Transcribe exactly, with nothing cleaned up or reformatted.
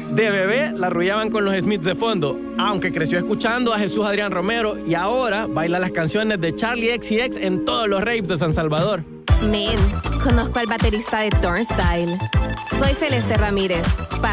De bebé la arrullaban con los Smiths de fondo, aunque creció escuchando a Jesús Adrián Romero y ahora baila las canciones de Charlie X C X en todos los raves de San Salvador. Men, conozco al baterista de Turnstile. Soy Celeste Ramírez.